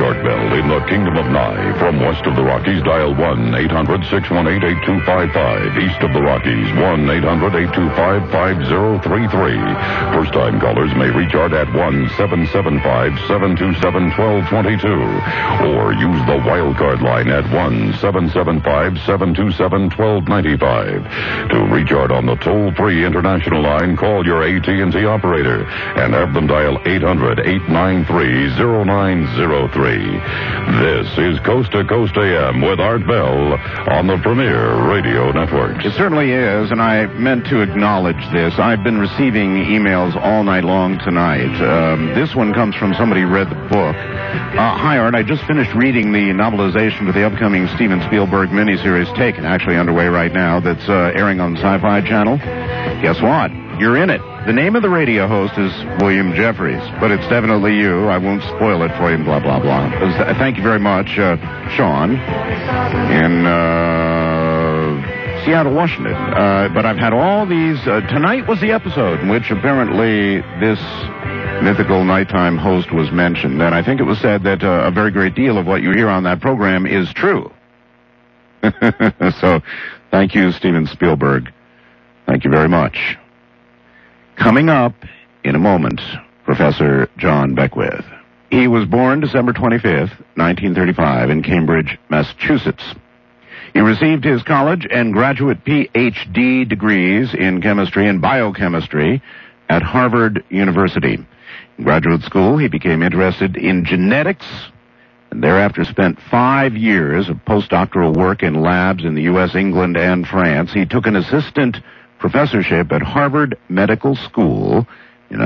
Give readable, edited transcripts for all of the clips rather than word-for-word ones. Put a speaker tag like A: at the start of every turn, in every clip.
A: Art Bell in the Kingdom of Nye. From west of the Rockies, dial 1-800-618-8255. East of the Rockies, 1-800-825-5033. First-time callers may reach Art at 1-775-727-1222. Or use the wildcard line at 1-775-727-1295. To reach Art on the toll-free international line, call your AT&T operator and have them dial 800-893-0903. This is Coast to Coast AM with Art Bell on the Premier Radio Network.
B: It certainly is, and I meant to acknowledge this. I've been receiving emails all night long tonight. This one comes from somebody who read the book. Hi, Art. I just finished reading the novelization for the upcoming Steven Spielberg miniseries Taken, actually underway right now, that's airing on the Sci-Fi Channel. Guess what? You're in it. The name of the radio host is William Jeffries, but it's definitely you. I won't spoil it for you, blah, blah, blah. Thank you very much, Sean, in Seattle, Washington. But I've had all these... tonight was the episode in which apparently this mythical nighttime host was mentioned, and I think it was said that a very great deal of what you hear on that program is true. So, thank you, Steven Spielberg. Thank you very much. Coming up in a moment, Professor John Beckwith. He was born December 25th, 1935, in Cambridge, Massachusetts. He received his college and graduate Ph.D. degrees in chemistry and biochemistry at Harvard University. In graduate school, he became interested in genetics and thereafter spent 5 years of postdoctoral work in labs in the U.S., England, and France. He took an assistant professorship at Harvard Medical School in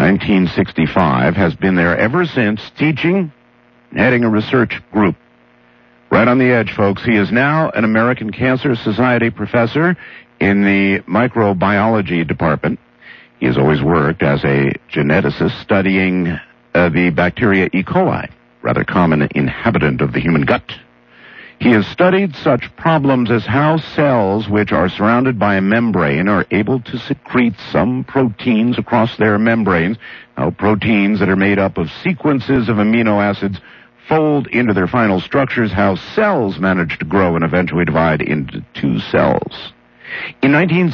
B: 1965, has been there ever since, teaching and heading a research group. Right on the edge, folks. He is now an American Cancer Society professor in the microbiology department. He has always worked as a geneticist studying the bacteria E. coli, rather common inhabitant of the human gut. He has studied such problems as how cells which are surrounded by a membrane are able to secrete some proteins across their membranes, how proteins that are made up of sequences of amino acids fold into their final structures, how cells manage to grow and eventually divide into two cells. In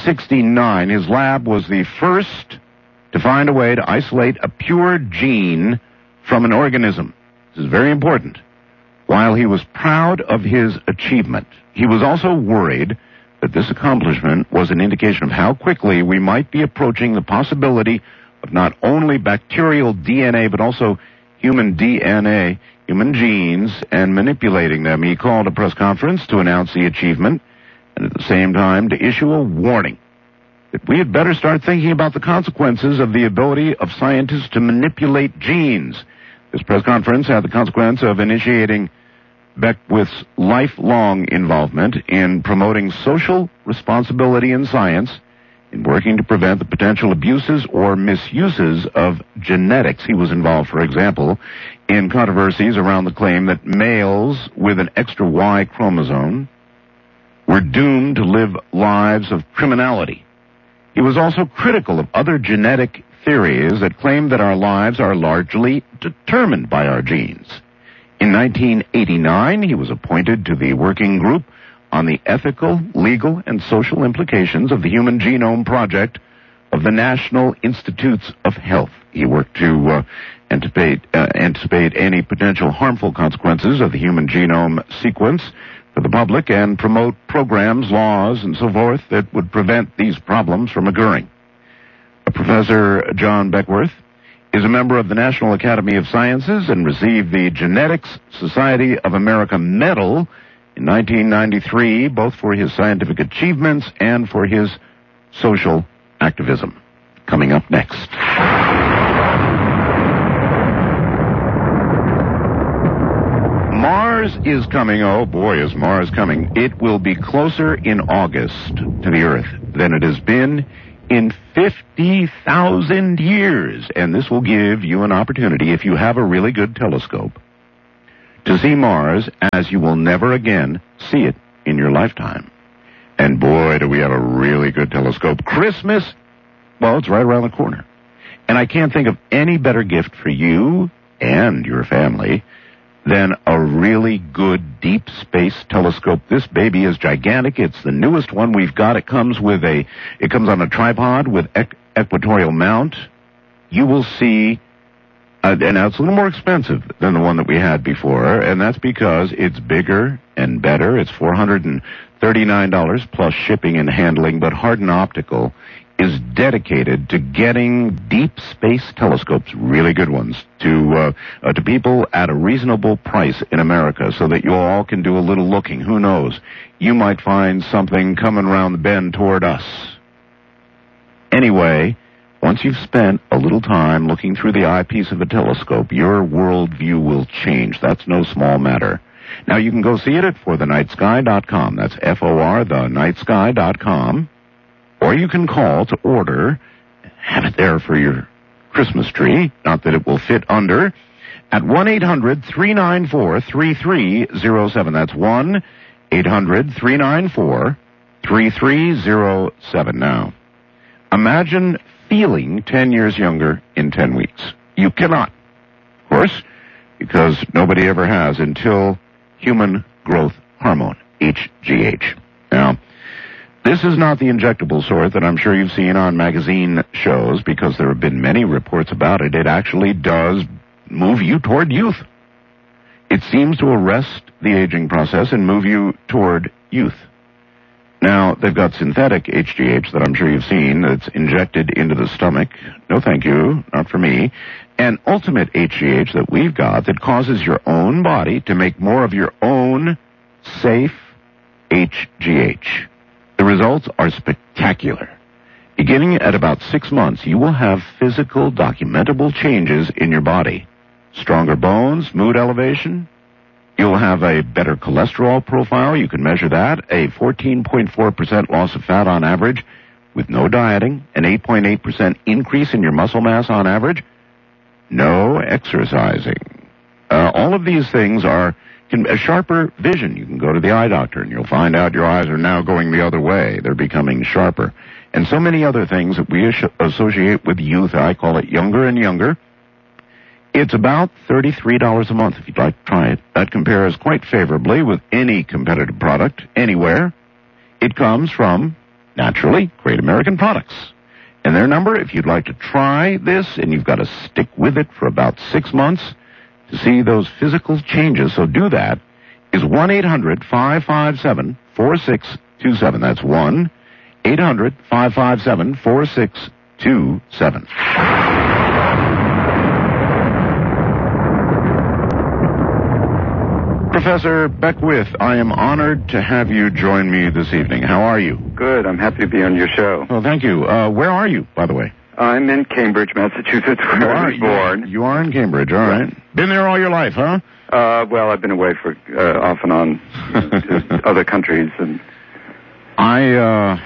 B: 1969, his lab was the first to find a way to isolate a pure gene from an organism. This is very important. While he was proud of his achievement, he was also worried that this accomplishment was an indication of how quickly we might be approaching the possibility of not only bacterial DNA, but also human DNA, human genes, and manipulating them. He called a press conference to announce the achievement, and at the same time to issue a warning that we had better start thinking about the consequences of the ability of scientists to manipulate genes. This press conference had the consequence of initiating Beckwith's lifelong involvement in promoting social responsibility in science, in working to prevent the potential abuses or misuses of genetics. He was involved, for example, in controversies around the claim that males with an extra Y chromosome were doomed to live lives of criminality. He was also critical of other genetic theories that claim that our lives are largely determined by our genes. In 1989, he was appointed to the working group on the ethical, legal, and social implications of the Human Genome Project of the National Institutes of Health. He worked to anticipate any potential harmful consequences of the human genome sequence for the public and promote programs, laws, and so forth that would prevent these problems from occurring. Professor John Beckwith is a member of the National Academy of Sciences and received the Genetics Society of America Medal in 1993, both for his scientific achievements and for his social activism. Coming up next. Mars is coming. Oh boy, is Mars coming. It will be closer in August to the Earth than it has been in 50,000 years. And this will give you an opportunity, if you have a really good telescope, to see Mars as you will never again see it in your lifetime. And boy, do we have a really good telescope. Christmas, well, it's right around the corner. And I can't think of any better gift for you and your family than a really good deep space telescope. This baby is gigantic. It's the newest one we've got. It comes on a tripod with equatorial mount. You will see, and now it's a little more expensive than the one that we had before, and that's because it's bigger and better. It's $439 plus shipping and handling, but Hardin Optical is dedicated to getting deep space telescopes, really good ones, to people at a reasonable price in America, so that you all can do a little looking. Who knows? You might find something coming around the bend toward us. Anyway, once you've spent a little time looking through the eyepiece of a telescope, your worldview will change. That's no small matter. Now, you can go see it at forthenightsky.com. That's FOR, thenightsky.com. Or you can call to order, have it there for your Christmas tree, not that it will fit under, at 1-800-394-3307. That's 1-800-394-3307. Now, imagine feeling 10 years younger in 10 weeks. You cannot, of course, because nobody ever has until human growth hormone, HGH. Now, this is not the injectable sort that I'm sure you've seen on magazine shows, because there have been many reports about it. It actually does move you toward youth. It seems to arrest the aging process and move you toward youth. Now, they've got synthetic HGH that I'm sure you've seen that's injected into the stomach. No thank you, not for me. And ultimate HGH that we've got that causes your own body to make more of your own safe HGH. The results are spectacular. Beginning at about 6 months, you will have physical, documentable changes in your body. Stronger bones, mood elevation. You'll have a better cholesterol profile. You can measure that. A 14.4% loss of fat on average with no dieting. An 8.8% increase in your muscle mass on average. No exercising. All of these things are a sharper vision. You can go to the eye doctor and you'll find out your eyes are now going the other way. They're becoming sharper. And so many other things that we associate with youth. I call it younger and younger. It's about $33 a month if you'd like to try it. That compares quite favorably with any competitive product anywhere. It comes from, naturally, Great American Products. And their number, if you'd like to try this, and you've got to stick with it for about 6 months to see those physical changes, so do that, is 1-800-557-4627. That's 1-800-557-4627. Professor Beckwith, I am honored to have you join me this evening. How are you?
C: Good. I'm happy to be on your show.
B: Well, thank you. Where are you, by the way?
C: I'm in Cambridge, Massachusetts, where I was born.
B: You are in Cambridge, all right. Been there all your life, huh?
C: Well, I've been away for off and on to other countries, and
B: I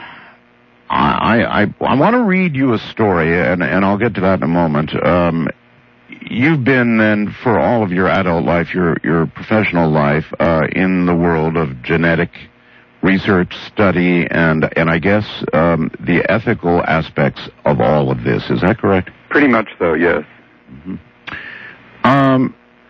B: want to read you a story, and I'll get to that in a moment. You've been then for all of your adult life, your professional life, in the world of genetic research, study, and I guess the ethical aspects of all of this. Is that correct?
C: Pretty much so, yes.
B: Mm-hmm.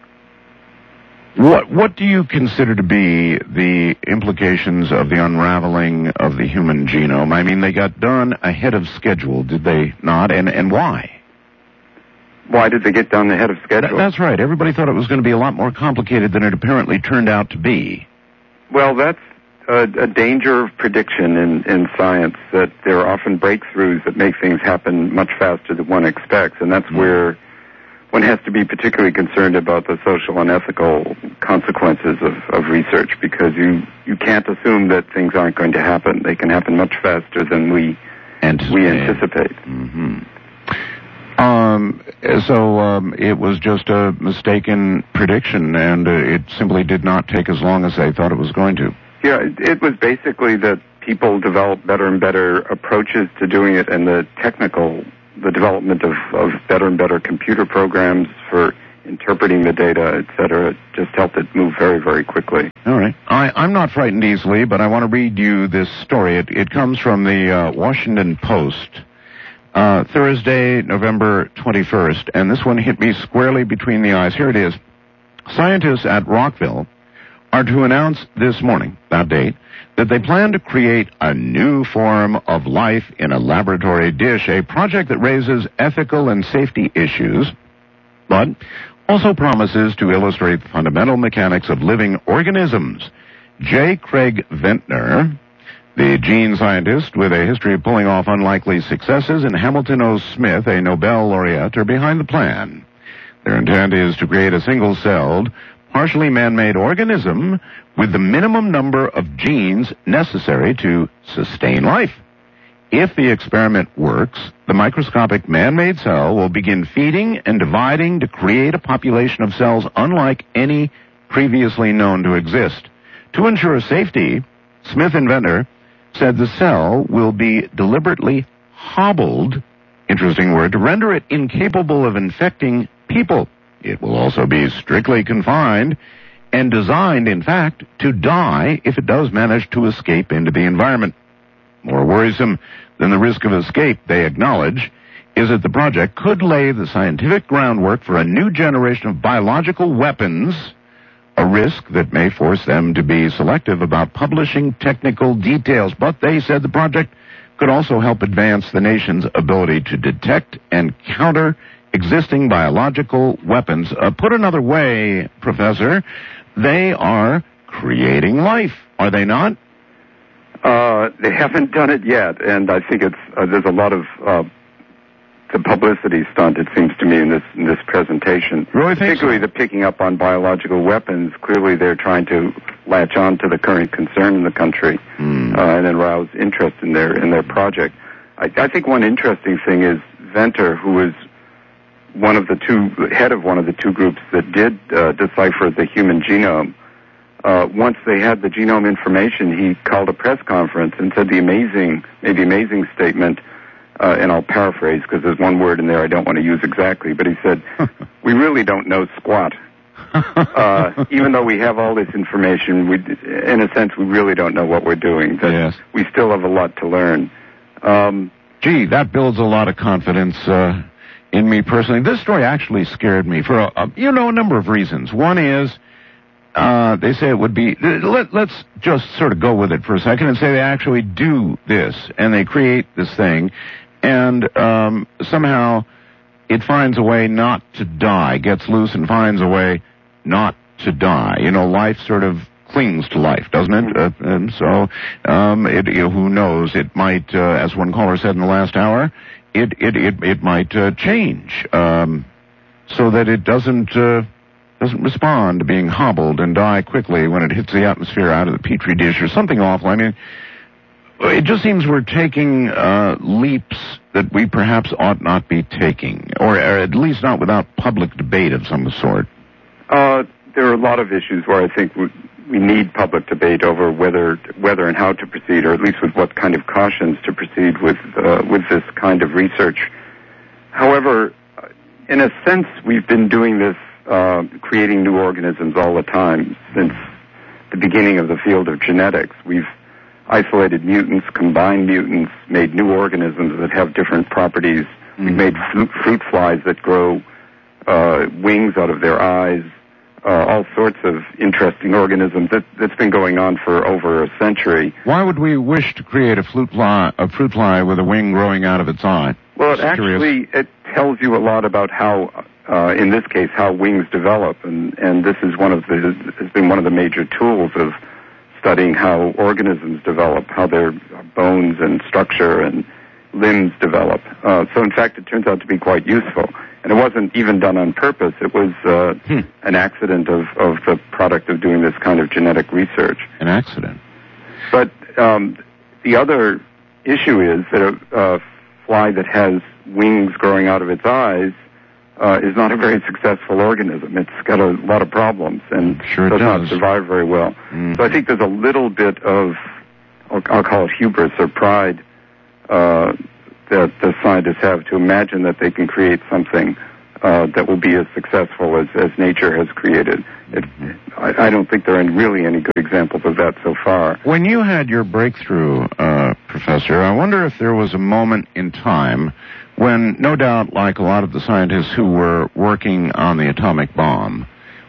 B: What do you consider to be the implications of the unraveling of the human genome? I mean, they got done ahead of schedule, did they not? And why?
C: Why did they get done ahead of schedule?
B: That's right. Everybody thought it was going to be a lot more complicated than it apparently turned out to be.
C: Well, that's a danger of prediction in science, that there are often breakthroughs that make things happen much faster than one expects, and that's where one has to be particularly concerned about the social and ethical consequences of research, because you can't assume that things aren't going to happen. They can happen much faster than we anticipate.
B: Mm-hmm. So it was just a mistaken prediction, and it simply did not take as long as they thought it was going to.
C: Yeah, it was basically that people developed better and better approaches to doing it, and the development of better and better computer programs for interpreting the data, et cetera, just helped it move very, very quickly.
B: All right. I'm not frightened easily, but I want to read you this story. It comes from the Washington Post. Thursday, November 21st, and this one hit me squarely between the eyes. Here it is. Scientists at Rockville are to announce this morning, that date, that they plan to create a new form of life in a laboratory dish, a project that raises ethical and safety issues, but also promises to illustrate the fundamental mechanics of living organisms. J. Craig Ventnor, the gene scientist with a history of pulling off unlikely successes, and Hamilton O. Smith, a Nobel laureate, are behind the plan. Their intent is to create a single-celled, partially man-made organism with the minimum number of genes necessary to sustain life. If the experiment works, the microscopic man-made cell will begin feeding and dividing to create a population of cells unlike any previously known to exist. To ensure safety, Smith and Ventnor said the cell will be deliberately hobbled, interesting word, to render it incapable of infecting people. It will also be strictly confined and designed, in fact, to die if it does manage to escape into the environment. More worrisome than the risk of escape, they acknowledge, is that the project could lay the scientific groundwork for a new generation of biological weapons, a risk that may force them to be selective about publishing technical details. But they said the project could also help advance the nation's ability to detect and counter existing biological weapons. Put another way, Professor, they are creating life, are they not?
C: They haven't done it yet, and I think it's there's a lot of the publicity stunt, it seems to me, in this presentation.
B: Really,
C: particularly the picking up on biological weapons. Clearly, they're trying to latch on to the current concern in the country and then rouse interest in their project. I think one interesting thing is Ventnor, who was head of one of the two groups that did decipher the human genome. Once they had the genome information, he called a press conference and said the amazing statement, and I'll paraphrase because there's one word in there I don't want to use exactly, but he said, we really don't know squat. Even though we have all this information, in a sense, we really don't know what we're doing.
B: Yes.
C: We still have a lot to learn.
B: Gee, that builds a lot of confidence in me personally. This story actually scared me for a number of reasons. One is, they say it would be, let's just sort of go with it for a second and say they actually do this, and they create this thing, and somehow it finds a way not to die, gets loose and finds a way not to die. Life sort of clings to life, doesn't it? And so, who knows, it might, as one caller said in the last hour, it might change, so that it doesn't respond to being hobbled and die quickly when it hits the atmosphere out of the petri dish or something awful. I mean, it just seems we're taking leaps that we perhaps ought not be taking, or at least not without public debate of some sort.
C: There are a lot of issues where I think we need public debate over whether and how to proceed, or at least with what kind of cautions to proceed with this kind of research. However, in a sense, we've been doing this, creating new organisms all the time since the beginning of the field of genetics. We've isolated mutants, combined mutants, made new organisms that have different properties. We've made fruit flies that grow wings out of their eyes, all sorts of interesting organisms. That's been going on for over a century.
B: Why would we wish to create a fruit fly with a wing growing out of its eye?
C: Well, it tells you a lot about how, in this case, how wings develop, and this is has been one of the major tools of studying how organisms develop, how their bones and structure and limbs develop. So, in fact, it turns out to be quite useful. And it wasn't even done on purpose. It was an accident of the product of doing this kind of genetic research.
B: An accident.
C: But the other issue is that a fly that has wings growing out of its eyes is not a very successful organism. It's got a lot of problems and does not survive very well. So I think there's a little bit of, I'll call it hubris or pride, that the scientists have to imagine that they can create something that will be as successful as nature has created. I don't think there are really any good examples of that so far.
B: When you had your breakthrough, Professor, I wonder if there was a moment in time when, no doubt, like a lot of the scientists who were working on the atomic bomb,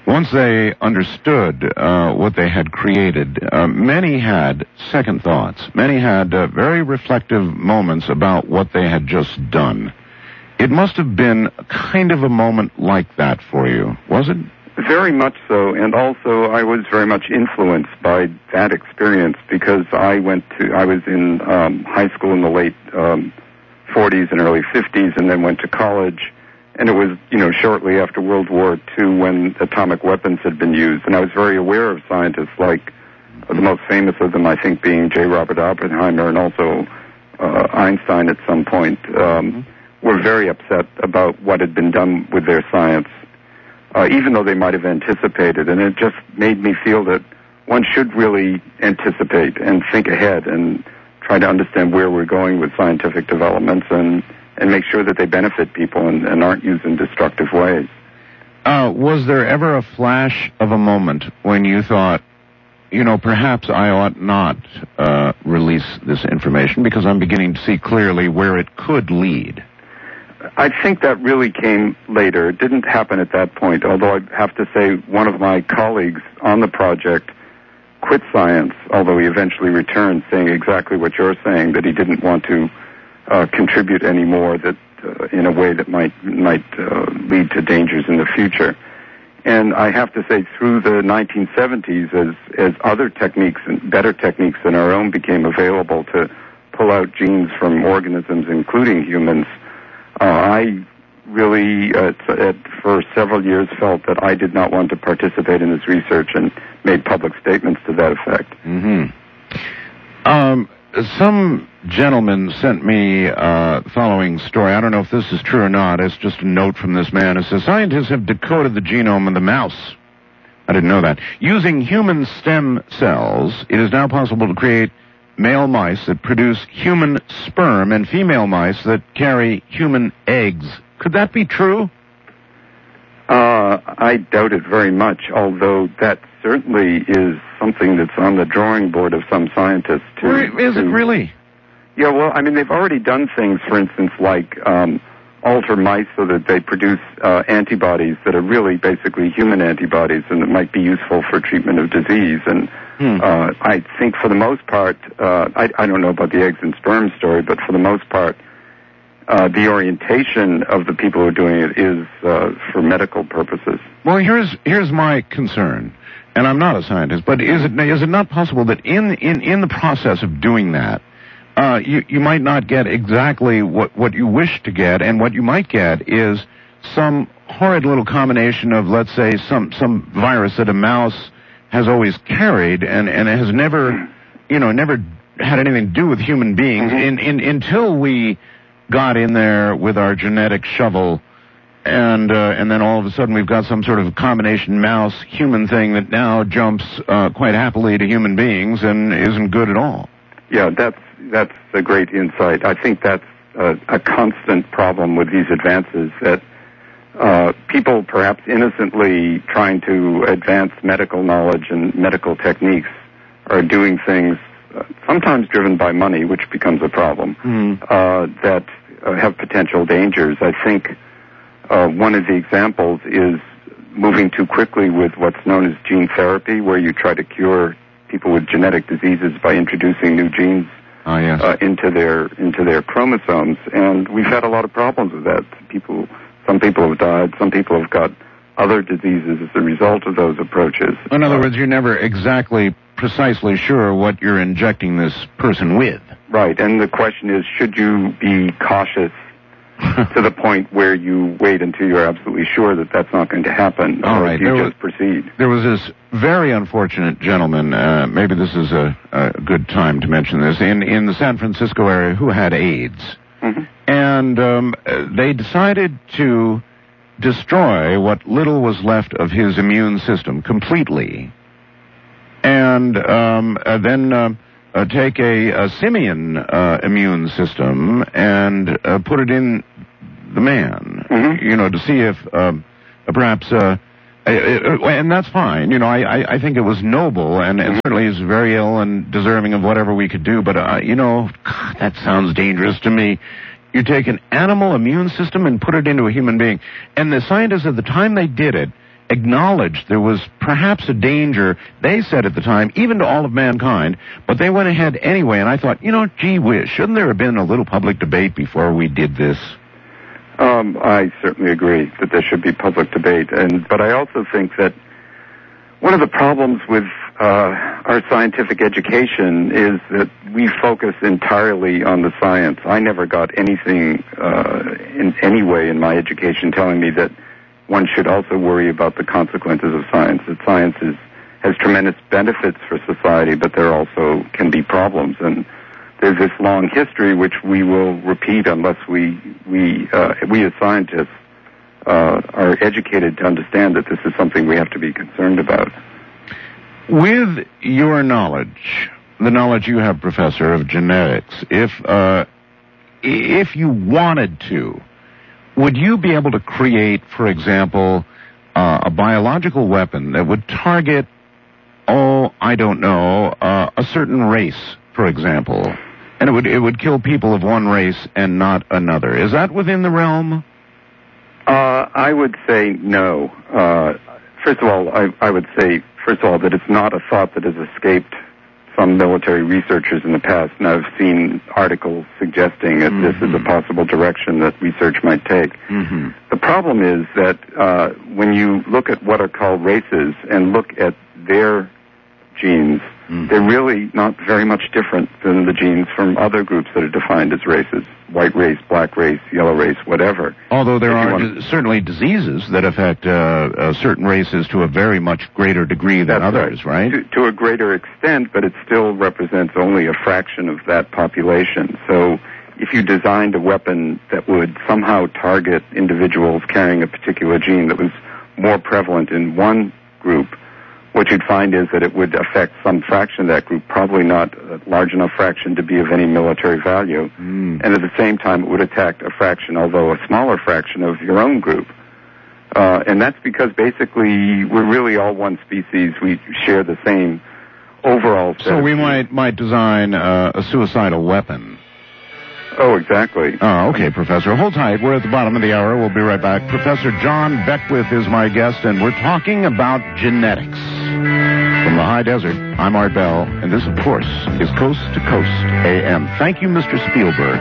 B: Once they understood what they had created, many had second thoughts. Many had very reflective moments about what they had just done. It must have been kind of a moment like that for you, was it?
C: Very much so, and also I was very much influenced by that experience because I was in high school in the late 40s and early 50s, and then went to college, and it was, shortly after World War II when atomic weapons had been used, and I was very aware of scientists like the most famous of them, I think, being J. Robert Oppenheimer and also Einstein at some point, were very upset about what had been done with their science. Even though they might have anticipated. And it just made me feel that one should really anticipate and think ahead and try to understand where we're going with scientific developments and make sure that they benefit people and aren't used in destructive ways.
B: Was there ever a flash of a moment when you thought, perhaps I ought not release this information because I'm beginning to see clearly where it could lead?
C: I think that really came later. It didn't happen at that point, although I have to say one of my colleagues on the project quit science, although he eventually returned, saying exactly what you're saying, that he didn't want to contribute anymore that in a way that might lead to dangers in the future. And I have to say, through the 1970s, as other techniques and better techniques than our own became available to pull out genes from organisms, including humans, I really, for several years, felt that I did not want to participate in this research and made public statements to that effect.
B: Mm-hmm. Some gentleman sent me the following story. I don't know if this is true or not. It's just a note from this man. It says, scientists have decoded the genome of the mouse. I didn't know that. Using human stem cells, it is now possible to create male mice that produce human sperm and female mice that carry human eggs. Could that be true?
C: I doubt it very much, although that certainly is something that's on the drawing board of some scientists.
B: Is it really?
C: Yeah, well, I mean, they've already done things, for instance, like alter mice so that they produce antibodies that are really basically human antibodies and that might be useful for treatment of disease. And I think for the most part, I don't know about the eggs and sperm story, but for the most part, the orientation of the people who are doing it is for medical purposes.
B: Well, here's my concern, and I'm not a scientist, but is it not possible that in the process of doing that, you might not get exactly what you wish to get, and what you might get is some horrid little combination of, let's say, some virus that a mouse has always carried and has never had anything to do with human beings until we got in there with our genetic shovel, and then all of a sudden we've got some sort of combination mouse-human thing that now jumps quite happily to human beings and isn't good at all.
C: Yeah, that's a great insight. I think that's a constant problem with these advances, that people perhaps innocently trying to advance medical knowledge and medical techniques are doing things sometimes driven by money, which becomes a problem, that have potential dangers. I think one of the examples is moving too quickly with what's known as gene therapy, where you try to cure people with genetic diseases by introducing new genes into their chromosomes. And we've had a lot of problems with that. Some people have died, some people have got other diseases as a result of those approaches.
B: In other words, you're never exactly precisely sure what you're injecting this person with.
C: Right, and the question is, should you be cautious to the point where you wait until you're absolutely sure that that's not going to happen,
B: all
C: or
B: right.
C: you just proceed?
B: There was this very unfortunate gentleman, maybe this is a good time to mention this, in the San Francisco area who had AIDS. Mm-hmm. And they decided to destroy what little was left of his immune system completely, and then take a simian immune system and put it in the man, to see if perhaps, and that's fine. I think it was noble, and certainly is very ill and deserving of whatever we could do, but, God, that sounds dangerous to me. You take an animal immune system and put it into a human being. And the scientists at the time they did it acknowledged there was perhaps a danger, they said at the time, even to all of mankind, but they went ahead anyway, and I thought, gee whiz, shouldn't there have been a little public debate before we did this?
C: I certainly agree that there should be public debate, but I also think that one of the problems with our scientific education is that we focus entirely on the science. I never got anything in any way in my education telling me that one should also worry about the consequences of science, that science has tremendous benefits for society, but there also can be problems. And there's this long history which we will repeat unless we as scientists are educated to understand that this is something we have to be concerned about.
B: With your knowledge, the knowledge you have, Professor, of genetics, if you wanted to, would you be able to create, for example, a biological weapon that would target, a certain race, for example, and it would kill people of one race and not another? Is that within the realm?
C: I would say no. First of all, I would say, that it's not a thought that has escaped some military researchers in the past, and I've seen articles suggesting that this is a possible direction that research might take. Mm-hmm. The problem is that when you look at what are called races and look at their genes, they're really not very much different than the genes from other groups that are defined as races: white race, black race, yellow race, whatever.
B: Although there are certainly diseases that affect certain races to a very much greater degree than others, right?
C: To a greater extent, but it still represents only a fraction of that population. So if you designed a weapon that would somehow target individuals carrying a particular gene that was more prevalent in one group, what you'd find is that it would affect some fraction of that group, probably not a large enough fraction to be of any military value. And at the same time, it would attack a fraction, although a smaller fraction, of your own group. And that's because basically we're really all one species. We share the same overall set.
B: So we might design a suicidal weapon.
C: Oh, exactly.
B: Oh, okay, Professor. Hold tight. We're at the bottom of the hour. We'll be right back. Professor John Beckwith is my guest, and we're talking about genetics. From the high desert, I'm Art Bell, and this, of course, is Coast to Coast AM. Thank you, Mr. Spielberg.